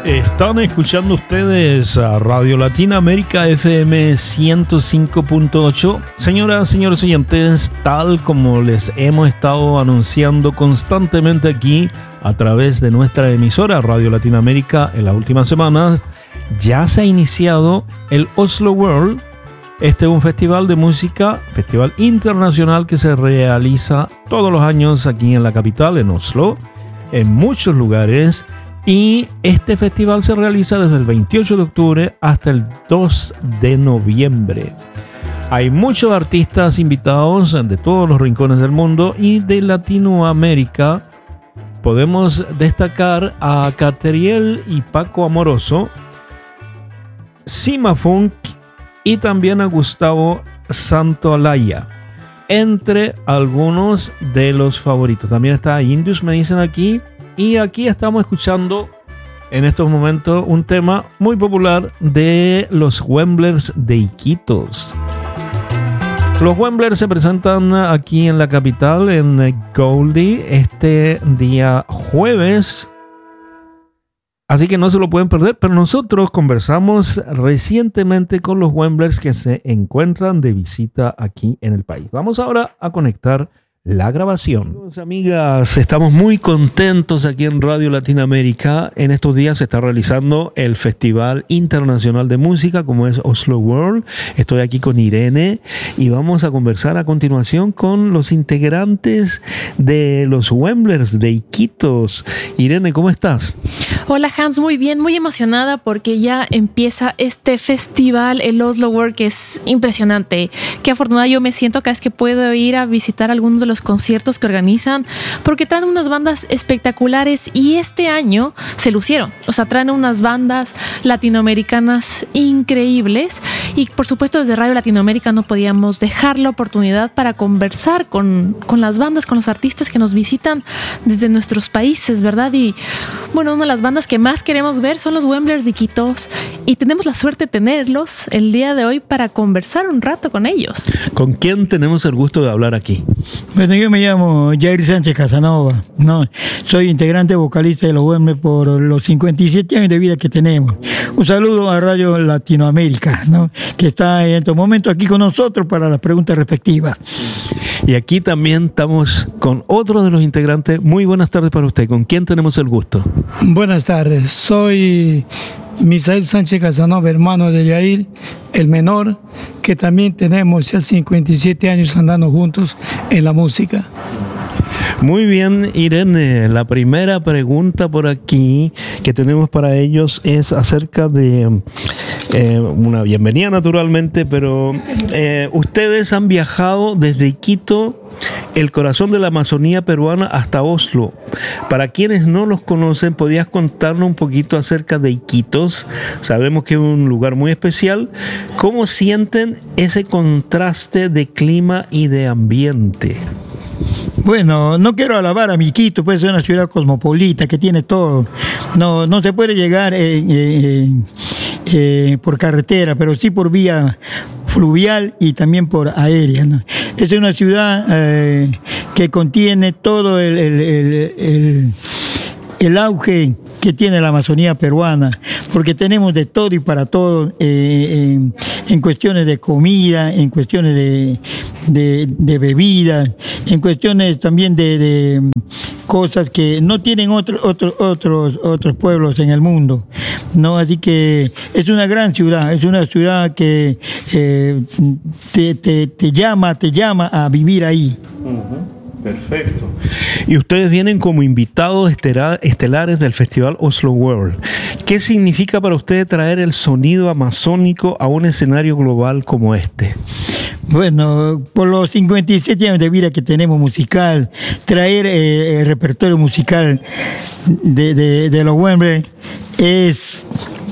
Están escuchando ustedes a Radio Latinoamérica FM 105.8. Señoras, señores oyentes, tal como les hemos estado anunciando constantemente aquí a través de nuestra emisora Radio Latinoamérica en las últimas semanas, ya se ha iniciado el Oslo World. Este es un festival de música, festival internacional que se realiza todos los años aquí en la capital, en Oslo, en muchos lugares. Y este festival se realiza desde el 28 de octubre hasta el 2 de noviembre. Hay muchos artistas invitados de todos los rincones del mundo y de Latinoamérica. Podemos destacar a Catriel y Paco Amoroso, Sima Funk y también a Gustavo Santaolalla, entre algunos de los favoritos. También está Indus, me dicen aquí. Y aquí estamos escuchando en estos momentos un tema muy popular de los Wemblers de Iquitos. Los Wemblers se presentan aquí en la capital, en Goldie, este día jueves. Así que no se lo pueden perder, pero nosotros conversamos recientemente con los Wemblers que se encuentran de visita aquí en el país. Vamos ahora a conectar la grabación. Amigos, amigas, estamos muy contentos aquí en Radio Latinoamérica. En estos días se está realizando el Festival Internacional de Música, como es Oslo World. Estoy aquí con Irene y vamos a conversar a continuación con los integrantes de los Wemblers de Iquitos. Irene, ¿cómo estás? Hola Hans, muy bien, muy emocionada porque ya empieza este festival, el Oslo World, que es impresionante. Qué afortunada yo me siento cada vez que puedo ir a visitar algunos de los conciertos que organizan, porque traen unas bandas espectaculares y este año se lucieron. O sea, traen unas bandas latinoamericanas increíbles y por supuesto desde Radio Latinoamérica no podíamos dejar la oportunidad para conversar con las bandas, con los artistas que nos visitan desde nuestros países, ¿verdad? Y bueno, una de las bandas que más queremos ver son los Wemblers de Iquitos y tenemos la suerte de tenerlos el día de hoy para conversar un rato con ellos. ¿Con quién tenemos el gusto de hablar aquí? Bueno, yo me llamo Jair Sánchez Casanova, ¿no? Soy integrante vocalista de los Wemblers por los 57 años de vida que tenemos. Un saludo a Radio Latinoamérica, ¿no? Que está en estos momentos aquí con nosotros para las preguntas respectivas. Y aquí también estamos con otro de los integrantes. Muy buenas tardes para usted. ¿Con quién tenemos el gusto? Buenas tardes, soy Misael Sánchez Casanova, hermano de Jair, el menor, que también tenemos ya 57 años andando juntos en la música. Muy bien, Irene, la primera pregunta por aquí que tenemos para ellos es acerca de una bienvenida naturalmente, pero ustedes han viajado desde Iquitos, el corazón de la Amazonía peruana, hasta Oslo. Para quienes no los conocen, ¿podías contarnos un poquito acerca de Iquitos? Sabemos que es un lugar muy especial. ¿Cómo sienten ese contraste de clima y de ambiente? Bueno, no quiero alabar a mi Iquitos, pues es una ciudad cosmopolita que tiene todo. No se puede llegar por carretera, pero sí por vía fluvial y también por aérea, ¿no? Es una ciudad que contiene todo el auge que tiene la Amazonía peruana, porque tenemos de todo y para todo, en cuestiones de comida, en cuestiones de bebidas, en cuestiones también de cosas que no tienen otros pueblos en el mundo, ¿no? Así que es una gran ciudad, es una ciudad que te llama a vivir ahí. Uh-huh. Perfecto. Y ustedes vienen como invitados estelares del Festival Oslo World. ¿Qué significa para ustedes traer el sonido amazónico a un escenario global como este? Bueno, por los 57 años de vida que tenemos musical, traer el repertorio musical de los Wembley es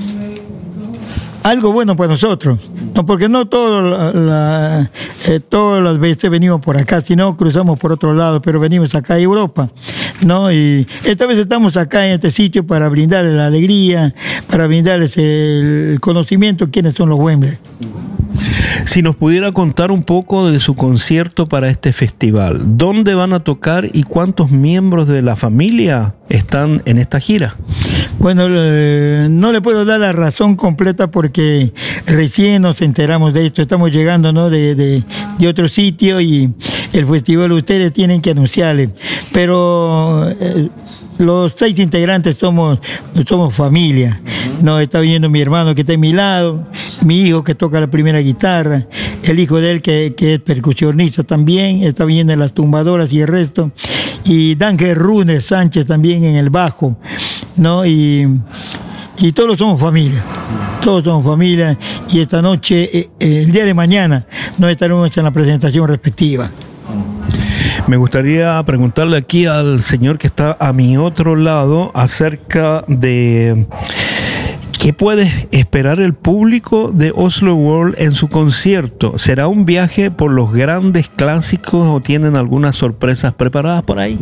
algo bueno para nosotros, ¿no? Porque no todas las veces venimos por acá, sino cruzamos por otro lado, pero venimos acá a Europa, ¿no? Y esta vez estamos acá en este sitio para brindarles la alegría, para brindarles el conocimiento de quiénes son los Wembley. Si nos pudiera contar un poco de su concierto para este festival, ¿dónde van a tocar y cuántos miembros de la familia están en esta gira? Bueno, no le puedo dar la razón completa porque recién nos enteramos de esto. Estamos llegando, ¿no?, de otro sitio y el festival ustedes tienen que anunciarle. Pero los 6 integrantes somos familia. No, está viniendo mi hermano que está a mi lado, mi hijo que toca la primera guitarra, el hijo de él que es percusionista también, está viniendo en las tumbadoras y el resto, y Dángel Runes Sánchez también en el bajo, ¿no? Y todos somos familia. Todos somos familia y esta noche, el día de mañana, nos estaremos en la presentación respectiva. Me gustaría preguntarle aquí al señor que está a mi otro lado acerca de qué puede esperar el público de Oslo World en su concierto. ¿Será un viaje por los grandes clásicos o tienen algunas sorpresas preparadas por ahí?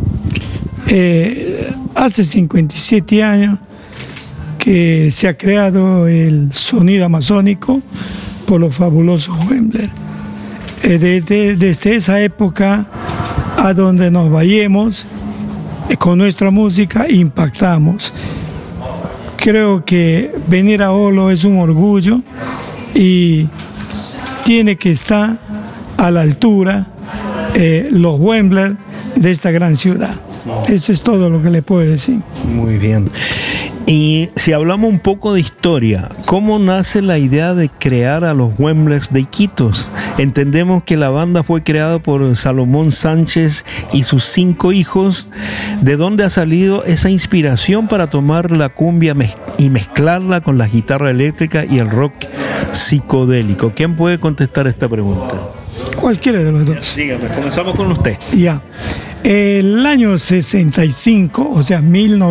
Hace 57 años que se ha creado el sonido amazónico por los fabulosos Wembler. Desde esa época a donde nos vayamos con nuestra música impactamos. Creo que venir a Oslo es un orgullo y tiene que estar a la altura los Wembler de esta gran ciudad. Eso es todo lo que le puedo decir. Muy bien. Y si hablamos un poco de historia, ¿cómo nace la idea de crear a los Wemblers de Iquitos? Entendemos que la banda fue creada por Salomón Sánchez y sus 5 hijos. ¿De dónde ha salido esa inspiración para tomar la cumbia y mezclarla con la guitarra eléctrica y el rock psicodélico? ¿Quién puede contestar esta pregunta? Cualquiera de los dos. Dígame, comenzamos con usted. Ya. El año 65, o sea,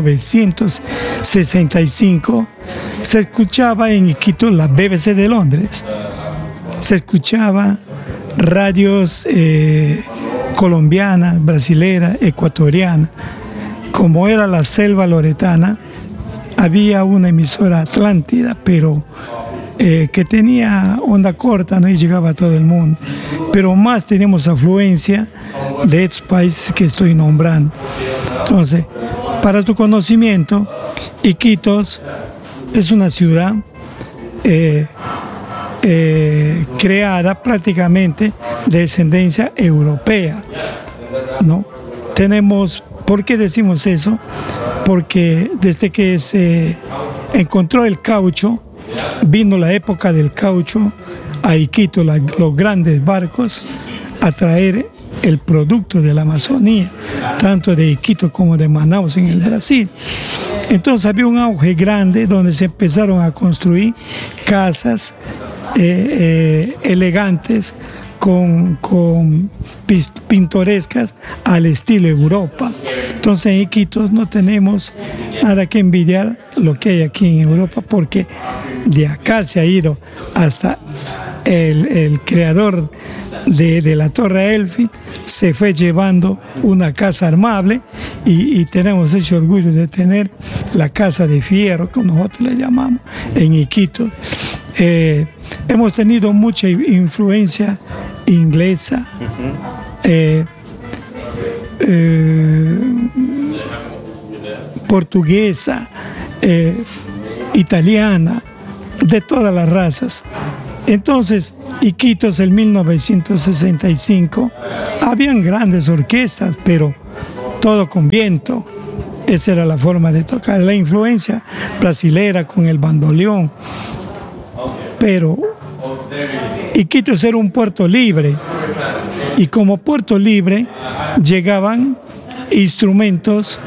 1965, se escuchaba en Iquitos la BBC de Londres. Se escuchaba radios colombianas, brasileras, ecuatorianas. Como era la selva loretana, había una emisora Atlántida, pero que tenía onda corta, no, y llegaba a todo el mundo. Pero más tenemos afluencia de estos países que estoy nombrando. Entonces, para tu conocimiento, Iquitos es una ciudad creada prácticamente de descendencia europea, ¿no? ¿Por qué decimos eso? Porque desde que se encontró el caucho, vino la época del caucho a Iquitos, los grandes barcos a traer el producto de la Amazonía, tanto de Iquitos como de Manaus en el Brasil. Entonces había un auge grande donde se empezaron a construir casas elegantes con pintorescas al estilo Europa. Entonces en Iquitos no tenemos nada que envidiar lo que hay aquí en Europa, porque de acá se ha ido hasta el creador de la Torre Eiffel, se fue llevando una casa armable y tenemos ese orgullo de tener la casa de fierro, como nosotros le llamamos, en Iquitos. Hemos tenido mucha influencia inglesa, portuguesa, italiana, de todas las razas. Entonces, Iquitos en 1965, habían grandes orquestas, pero todo con viento. Esa era la forma de tocar, la influencia brasilera con el bandoneón. Pero Iquitos era un puerto libre, y como puerto libre llegaban instrumentos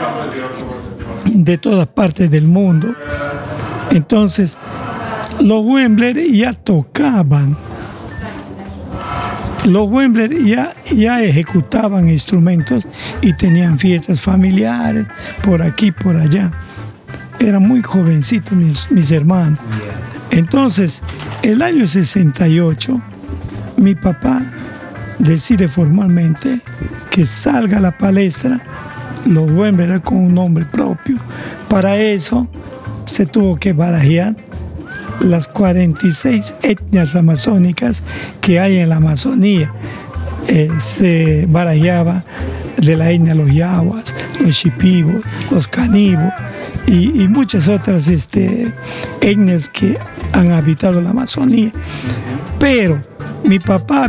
de todas partes del mundo. Entonces los Wembler ya tocaban, los Wembler ya ejecutaban instrumentos y tenían fiestas familiares por aquí, por allá. Eran muy jovencitos mis hermanos. Entonces, el año 68, mi papá decide formalmente que salga a la palestra los Wembler con un nombre propio. Para eso se tuvo que barajear las 46 etnias amazónicas que hay en la Amazonía. Se barajaba de la etnia los yaguas, los shipibos, los canibos y muchas otras etnias que han habitado la Amazonía. Pero mi papá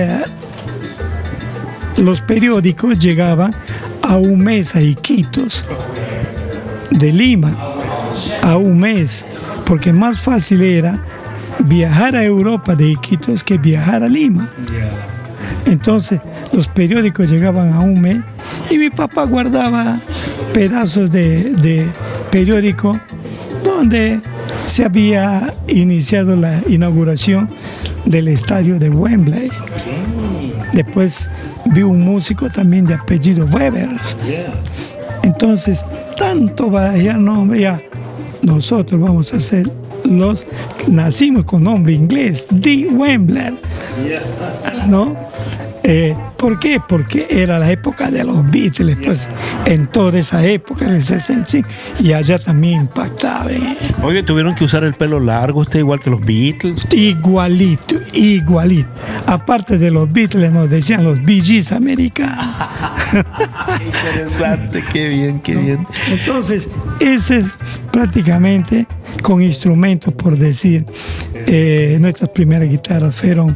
los periódicos llegaban a un mes a Iquitos, de Lima, a un mes, porque más fácil era viajar a Europa de Iquitos que viajar a Lima. Entonces los periódicos llegaban a un mes y mi papá guardaba pedazos de periódico donde se había iniciado la inauguración del estadio de Wembley. Después vi un músico también de apellido Webers. Entonces, tanto vaya nombre, ya nosotros vamos a ser nacimos con nombre inglés, The Wembley, ¿no? ¿Por qué? Porque era la época de los Beatles, pues en toda esa época del 65, y allá también impactaba. Oye, ¿tuvieron que usar el pelo largo usted igual que los Beatles? Igualito. Aparte de los Beatles nos decían los Bee Gees americanos. Interesante, qué bien. Entonces, ese es prácticamente con instrumentos, por decir. Nuestras primeras guitarras fueron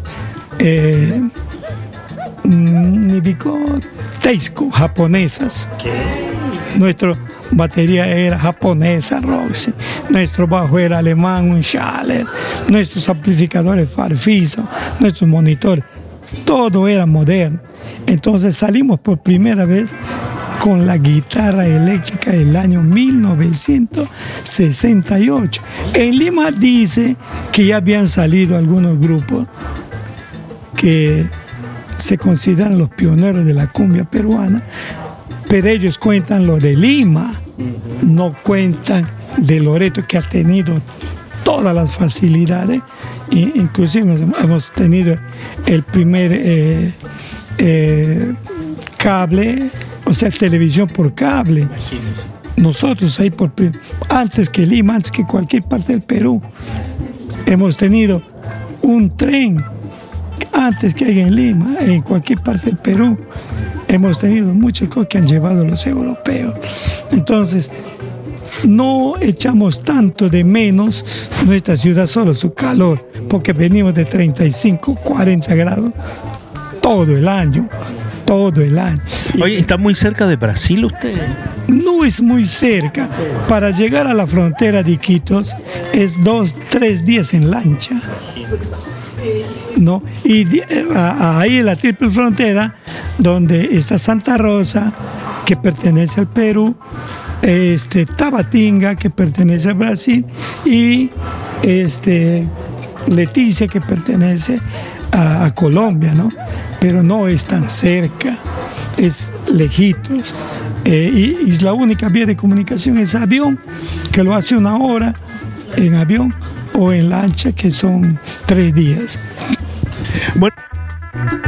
Nibiko Teisco, japonesas. Nuestra batería era japonesa, Roxy. Nuestro bajo era alemán, un Schaller. Nuestros amplificadores Farfisa, nuestros monitores, todo era moderno. Entonces salimos por primera vez con la guitarra eléctrica el año 1968. En Lima dice que ya habían salido algunos grupos que se consideran los pioneros de la cumbia peruana, pero ellos cuentan lo de Lima, no cuentan de Loreto, que ha tenido todas las facilidades, inclusive hemos tenido el primer cable, o sea, televisión por cable. Imagínense. Nosotros ahí antes que Lima, antes que cualquier parte del Perú, hemos tenido un tren antes que hay en Lima, en cualquier parte del Perú. Hemos tenido muchas cosas que han llevado los europeos. Entonces, no echamos tanto de menos nuestra ciudad, solo su calor, porque venimos de 35, 40 grados todo el año. Oye, ¿está muy cerca de Brasil usted? No es muy cerca. Para llegar a la frontera de Iquitos es 2-3 días en lancha, ¿no? Y ahí en la triple frontera, donde está Santa Rosa, que pertenece al Perú, Tabatinga, que pertenece a Brasil, y Leticia, que pertenece a Colombia, ¿no? Pero no es tan cerca, es lejitos. Y la única vía de comunicación es avión, que lo hace 1 hora en avión, o en lancha, que son 3 días. Bueno.